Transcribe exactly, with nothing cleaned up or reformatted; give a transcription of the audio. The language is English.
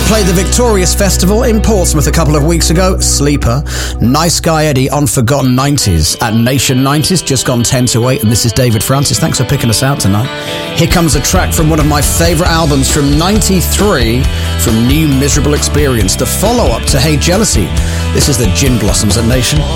played the Victorious Festival in Portsmouth a couple of weeks ago. Sleeper, Nice Guy Eddie on Forgotten nineties at Nation nineties, just gone ten to eight, and this is David Francis. Thanks for picking us out tonight. Here comes a track from one of my favourite albums from ninety-three, from New Miserable Experience, the follow-up to Hey Jealousy. This is the Gin Blossoms at Nation.